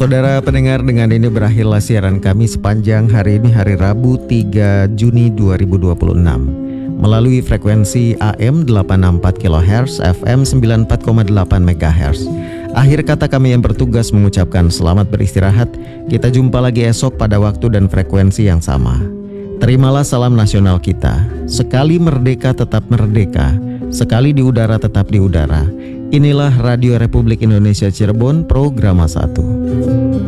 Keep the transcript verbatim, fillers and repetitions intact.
Saudara pendengar, dengan ini berakhirlah siaran kami sepanjang hari ini, hari Rabu tiga Juni dua ribu dua puluh enam. Melalui frekuensi A M delapan enam empat kilohertz, F M sembilan puluh empat koma delapan megahertz. Akhir kata kami yang bertugas mengucapkan selamat beristirahat. Kita jumpa lagi esok pada waktu dan frekuensi yang sama. Terimalah salam nasional kita. Sekali merdeka tetap merdeka, sekali di udara tetap di udara. Inilah Radio Republik Indonesia Cirebon, Programa satu.